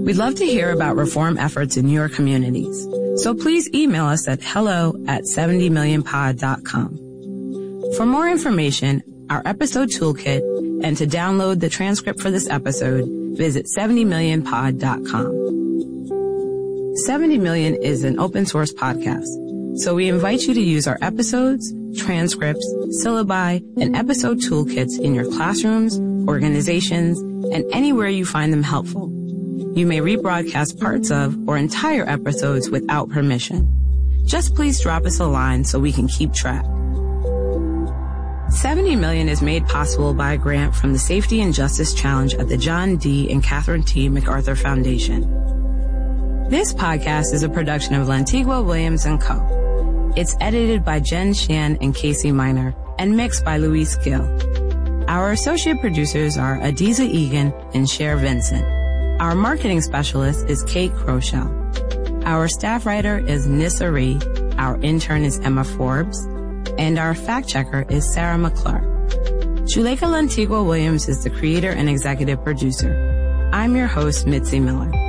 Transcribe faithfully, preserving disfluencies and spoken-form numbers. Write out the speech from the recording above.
We'd love to hear about reform efforts in your communities. So please email us at hello at seventy million pod dot com. For more information, our episode toolkit, and to download the transcript for this episode, visit seventy million pod dot com. seventy million is an open source podcast, so we invite you to use our episodes, transcripts, syllabi, and episode toolkits in your classrooms, organizations, and anywhere you find them helpful. You may rebroadcast parts of or entire episodes without permission. Just please drop us a line so we can keep track. seventy million is made possible by a grant from the Safety and Justice Challenge at the John D. and Catherine T. MacArthur Foundation. This podcast is a production of Lantigua Williams and Co. It's edited by Jen Shan and Casey Miner and mixed by Luis Gill. Our associate producers are Adiza Egan and Cher Vincent. Our marketing specialist is Kate Crochell. Our staff writer is Nissa Ree. Our intern is Emma Forbes. And our fact checker is Sarah McClure. Juleka Lantigua Williams is the creator and executive producer. I'm your host, Mitzi Miller.